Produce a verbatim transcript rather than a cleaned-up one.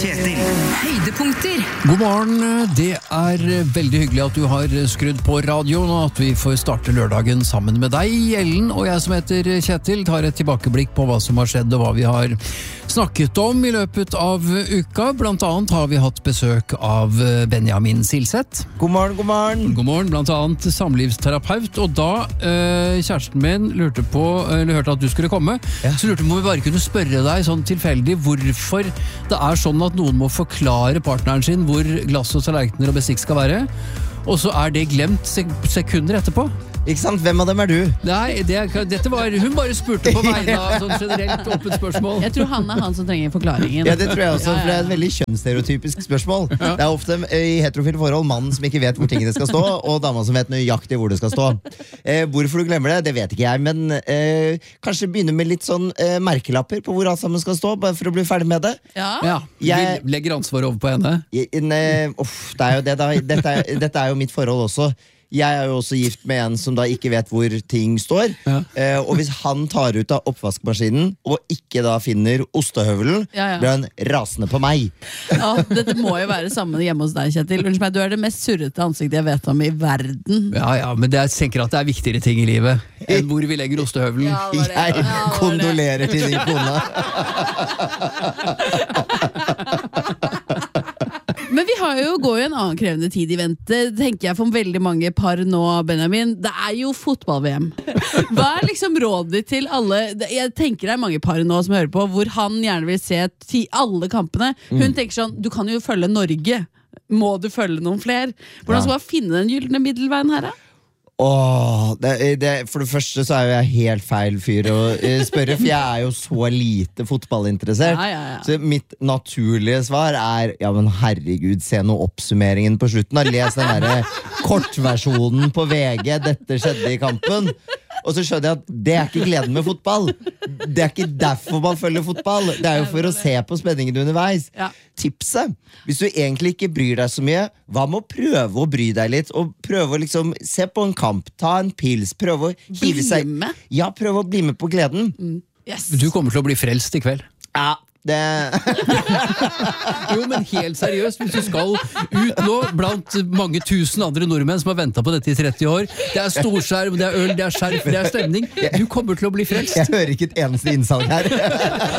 Kjetil. Høydepunkter. God morgen, det er veldig hyggelig at du har skrudd på radioen, og at vi får starte lørdagen sammen med deg, Ellen, og jeg som heter Kjetil, tar et tilbakeblikk på hva som har skjedd og hva vi har snakket om i løpet av uka. Blant annet har vi hatt besøk av Benjamin Silseth. God morgen, god morgen. God morgen, blant annet samlivsterapeut, og da øh, kjæresten min lurte på, eller hørte at du skulle komme, ja. Så lurte på om vi bare kunne spørre deg sånn tilfeldig hvorfor det er sånn at noen må forklare partneren sin hvor glass og tallerkener og bestikk skal være, og så er det glemt sek- sekunder etterpå. Ikke sant? Hvem av dem er du? Nei, det, dette var, hun bare spurte på vegne av sånn generelt åpent spørsmål. Jeg tror han er han som trenger forklaringen. Ja, det tror jeg også, for det er et veldig kjønnsstereotypisk spørsmål. Ja. Det er ofte i heterofile forhold mannen som ikke vet hvor tingene skal stå, og dama som vet nøyaktig hvor det skal stå. Eh, hvorfor du glemmer det, det vet ikke jeg, men eh, kanskje begynne med litt sånn eh, merkelapper på hvor alt sammen skal stå, bare for å bli ferdig med det. Ja, ja jeg, vi legger ansvar over på henne. Jeg, ne, uff, det er jo det da, dette, er, dette er jo mitt forhold også. Jeg er jo også gift med en som da ikke vet hvor ting står, ja. eh, og hvis han tar ut av oppvaskmaskinen og ikke da finner ostehøvelen, ja, ja. Blir han rasende på meg. Ja, dette må jo være sammen hjemme hos deg, Kjetil. Unnskyld meg, du er det mest surrete ansiktet jeg vet om i verden. Ja, ja, men det er, jeg tenker at det er viktigere ting i livet enn hvor vi legger ostehøvelen. Ja, jeg ja, kondolerer til din kone. Men vi har jo går jo en annen krevende tid i vente, tenker jeg for veldig mange par nå, Benjamin. Det er jo fotball-V M. Hva er liksom rådet ditt til alle? Jeg tenker det er mange par nå som hører på, hvor han gjerne vil se ti, alle kampene. Hun mm. tenker sånn, du kan jo følge Norge. Må du følge noen flere? Hvordan skal man finne den gyllene middelveien her da? Åh, det, det, for det første så er jo jeg helt feil fyr å uh, spørre, for jeg er jo så lite fotballinteressert. Ja, ja, ja. Så mitt naturlige svar er, ja men herregud, se nå oppsummeringen på slutten. Les den der kortversjonen på V G, dette skjedde i kampen. Og så skjønner jeg at det er ikke gleden med fotball. Det er ikke derfor man følger fotball. Det er jo for å se på spenningen underveis. Ja. Tipset, hvis du egentlig ikke bryr deg så mye, hva med å prøve å bry deg litt, og prøve å liksom se på en kamp, ta en pils, prøve å hive seg. Ja, prøve å bli med på gleden. Mm. Yes. Du kommer til å bli frelst i kveld. Ja. Det... Jo, men helt seriøst, hvis du skal ut nå blant mange tusen andre nordmenn som har ventet på dette i tretti år, det er storskjerm, det er øl, det er skjerf, det er stemning, du kommer til å bli frelst. Jeg hører ikke et eneste innsalg her.